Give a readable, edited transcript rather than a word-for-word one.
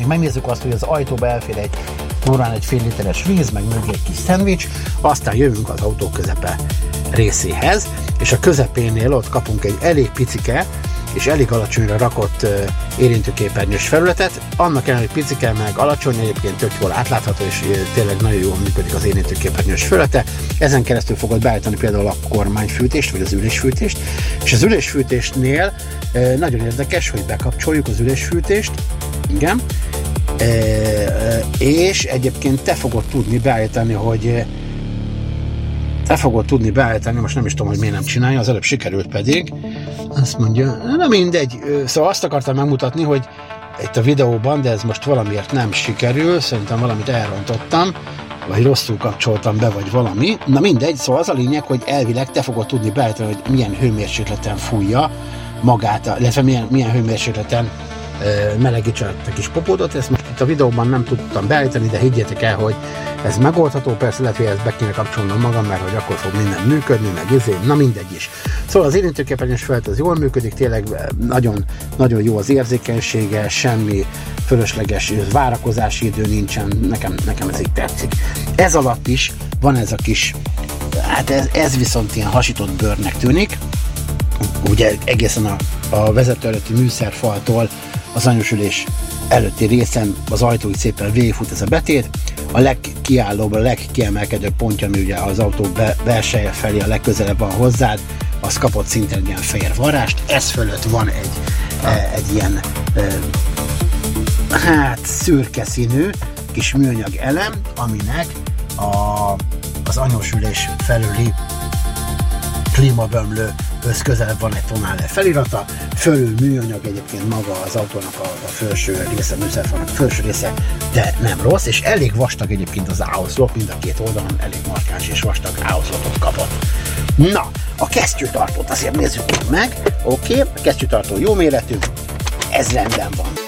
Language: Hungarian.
Még megnézzük azt, hogy az ajtóba elfér egy normál egy fél literes víz, meg mögé egy kis szendvics, aztán jövünk az autó közepe részéhez, és a közepénél ott kapunk egy elég picike és elég alacsonyra rakott érintőképernyős felületet, annak ellenére picike meg alacsony, egyébként tök jól átlátható, és tényleg nagyon jól működik az érintőképernyős felülete. Ezen keresztül fogod beállítani például a kormányfűtést, vagy az ülésfűtést, és az ülésfűtésnél nagyon érdekes, hogy bekapcsoljuk az ülésfűtést, igen, és egyébként te fogod tudni beállítani, most nem is tudom, hogy miért nem csinálja, az előbb sikerült pedig, azt mondja, na mindegy, szóval azt akartam megmutatni, hogy itt a videóban, de ez most valamiért nem sikerül, szerintem valamit elrontottam, vagy rosszul kapcsoltam be, vagy valami, na mindegy, szóval az a lényeg, hogy elvileg te fogod tudni beállítani, hogy milyen hőmérsékleten fújja magát, illetve milyen hőmérsékleten melegítse a kis popódot. Ezt most itt a videóban nem tudtam beállítani, de higgyétek el, hogy ez megoldható, persze lehet, hogy ezt be kéne kapcsolnom magam, mert hogy akkor fog minden működni, meg na mindegy is. Szóval az érintőképernyős felület az jól működik, tényleg nagyon, nagyon jó az érzékenysége, semmi fölösleges várakozási idő nincsen, nekem ez így tetszik. Ez alatt is van ez a kis, hát ez viszont ilyen hasított bőrnek tűnik, ugye egészen a vezető előtti műszerfaltól az anyósülés előtti részen az ajtóig szépen végigfut ez a betét, a legkiállóbb, a legkiemelkedőbb pontja, ami ugye az autó belseje felé a legközelebb van hozzád, az kapott szintén egy ilyen fehér varrást, ez fölött van egy ilyen szürke színű kis műanyag elem, aminek az anyósülés felüli klímabömlő közelebb van egy tonál felirata, fölül műanyag egyébként maga az autónak a felső része, műszerfalnak a felső része, de nem rossz, és elég vastag egyébként az áoszlop, mind a két oldalon elég markáns és vastag áoszlopot kapott. Na, a kesztyűtartót azért nézzük meg, oké, a kesztyűtartó jó méretű, ez rendben van.